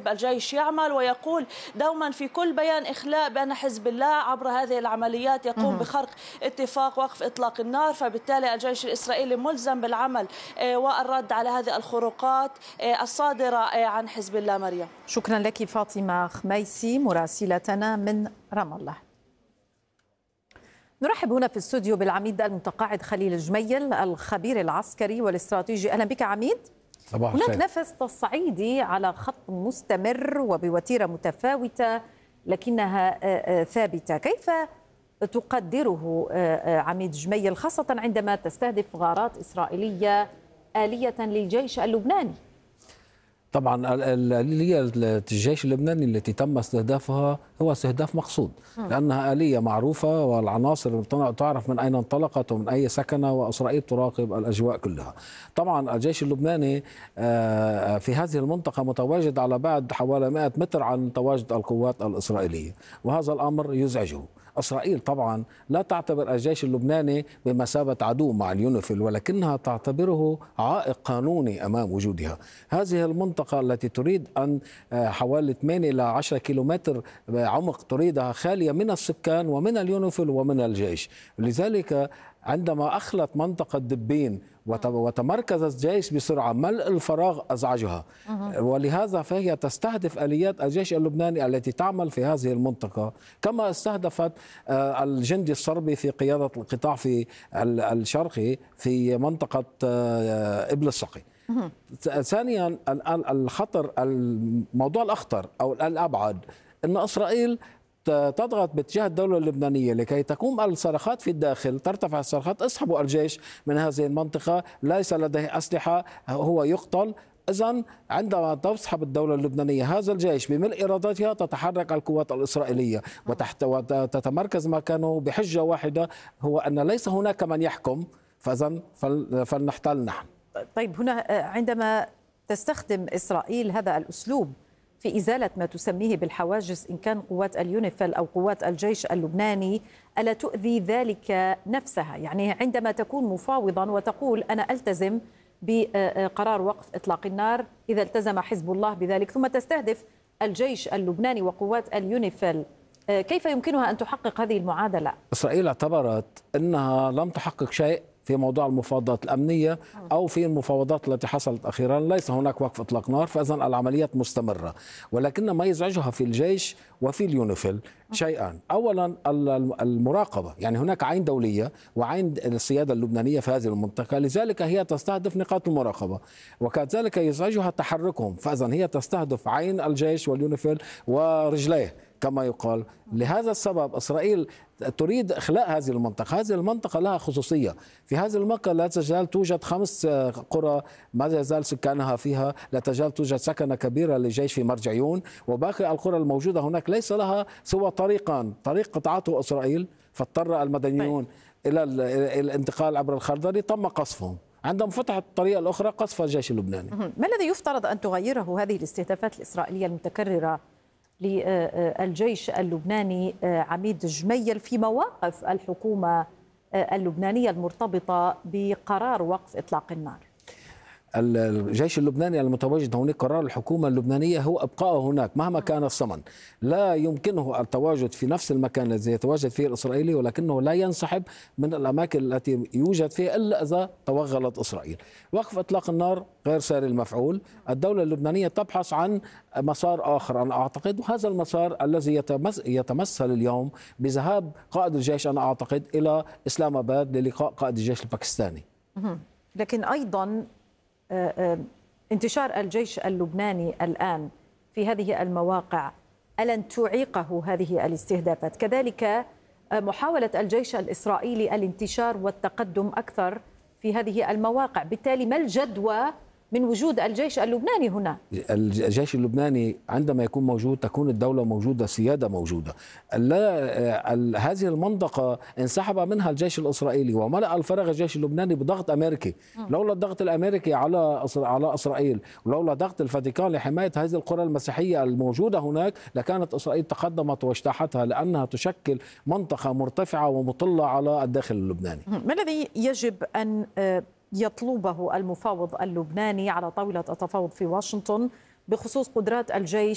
يحب الجيش يعمل، ويقول دوما في كل بيان إخلاء بأن حزب الله عبر هذه العمليات يقوم بخرق اتفاق وقف إطلاق النار، فبالتالي الجيش الإسرائيلي ملزم بالعمل والرد على هذه الخروقات الصادرة عن حزب الله. مريم، شكرا لك فاطمة خميسي مراسلتنا من رام الله. نرحب هنا في الاستوديو بالعميد المتقاعد خليل الجميل الخبير العسكري والاستراتيجي. أهلا بك عميد. صباح الخير. هناك نفس تصعيدي على خط مستمر وبوتيرة متفاوتة لكنها ثابتة، كيف تقدره عميد جميل خاصة عندما تستهدف غارات إسرائيلية آلية للجيش اللبناني؟ طبعا الآلية الجيش اللبناني التي تم استهدافها هو استهداف مقصود، لأنها آلية معروفة والعناصر تعرف من أين انطلقت ومن أي سكنة، وإسرائيل تراقب الأجواء كلها. طبعا الجيش اللبناني في هذه المنطقة متواجد على بعد حوالي 100 متر عن تواجد القوات الإسرائيلية، وهذا الأمر يزعجه. إسرائيل طبعا لا تعتبر الجيش اللبناني بمثابة عدو مع اليونيفيل، ولكنها تعتبره عائق قانوني أمام وجودها. هذه المنطقة التي تريد أن حوالي 8 إلى 10 كيلومتر عمق تريدها خالية من السكان ومن اليونيفيل ومن الجيش، لذلك عندما أخلت منطقة دبين وتمركز الجيش بسرعة ملء الفراغ أزعجها، ولهذا فهي تستهدف آليات الجيش اللبناني التي تعمل في هذه المنطقة، كما استهدفت الجندي الصربي في قيادة القطاع في الشرقي في منطقة إبل السقي. ثانيا الخطر، الموضوع الأخطر أو الأبعد، أن إسرائيل تضغط باتجاه الدولة اللبنانية لكي تقوم الصرخات في الداخل، ترتفع الصرخات: اسحبوا الجيش من هذه المنطقة، ليس لديه أسلحة، هو يقتل. إذن عندما تسحب الدولة اللبنانية هذا الجيش بملء إرادتها، تتحرك القوات الإسرائيلية وتتمركز مكانه بحجة واحدة، هو أن ليس هناك من يحكم، فإذن فلنحتل نحن. طيب، هنا عندما تستخدم إسرائيل هذا الأسلوب في إزالة ما تسميه بالحواجز، إن كان قوات اليونيفيل أو قوات الجيش اللبناني، ألا تؤذي ذلك نفسها؟ يعني عندما تكون مفاوضا وتقول أنا ألتزم بقرار وقف إطلاق النار إذا التزم حزب الله بذلك، ثم تستهدف الجيش اللبناني وقوات اليونيفيل، كيف يمكنها أن تحقق هذه المعادلة؟ إسرائيل اعتبرت أنها لم تحقق شيء في موضوع المفاوضات الأمنية أو في المفاوضات التي حصلت أخيرا، ليس هناك وقف إطلاق نار، فإذا العمليات مستمرة. ولكن ما يزعجها في الجيش وفي اليونيفيل شيئان: أولا المراقبة، يعني هناك عين دولية وعين السيادة اللبنانية في هذه المنطقة، لذلك هي تستهدف نقاط المراقبة، وكذلك يزعجها تحركهم، فإذا هي تستهدف عين الجيش واليونيفيل ورجليه كما يقال. لهذا السبب إسرائيل تريد إخلاء هذه المنطقة. هذه المنطقة لها خصوصية، في هذه المنطقة لا تزال توجد 5 قرى ما يزال سكانها فيها، لا تزال توجد سكنة كبيرة للجيش في مرجعيون، وباقي القرى الموجودة هناك ليس لها سوى طريقان: طريق قطعته إسرائيل فاضطر المدنيون إلى الانتقال عبر الخردري، تم قصفهم. عندما فتحت الطريقة الأخرى قصف الجيش اللبناني. ما الذي يفترض أن تغيره هذه الاستهدافات الإسرائيلية المتكررة للجيش اللبناني عميد جميل في مواقف الحكومة اللبنانية المرتبطة بقرار وقف إطلاق النار؟ الجيش اللبناني المتواجد هناك، قرار الحكومة اللبنانية هو إبقاءه هناك مهما كان الثمن. لا يمكنه التواجد في نفس المكان الذي يتواجد فيه الإسرائيلي، ولكنه لا ينسحب من الأماكن التي يوجد فيها إلا إذا توغلت إسرائيل. وقف إطلاق النار غير ساري المفعول. الدولة اللبنانية تبحث عن مسار آخر أنا أعتقد، وهذا المسار الذي يتمثل اليوم بذهاب قائد الجيش أنا أعتقد إلى إسلام آباد للقاء قائد الجيش الباكستاني. لكن أيضا انتشار الجيش اللبناني الآن في هذه المواقع ألن تعيقه هذه الاستهدافات؟ كذلك محاولة الجيش الإسرائيلي الانتشار والتقدم أكثر في هذه المواقع، بالتالي ما الجدوى من وجود الجيش اللبناني هنا؟ الجيش اللبناني عندما يكون موجود تكون الدولة موجودة، سيادة موجودة. هذه المنطقة انسحب منها الجيش الإسرائيلي وملأ الفراغ الجيش اللبناني بضغط أمريكي. لولا الضغط الأمريكي على إسرائيل ولولا ضغط الفاتيكان لحماية هذه القرى المسيحية الموجودة هناك، لكانت إسرائيل تقدمت واجتاحتها، لأنها تشكل منطقة مرتفعة ومطلة على الداخل اللبناني. ما الذي يجب أن يطلبه المفاوض اللبناني على طاولة التفاوض في واشنطن بخصوص قدرات الجيش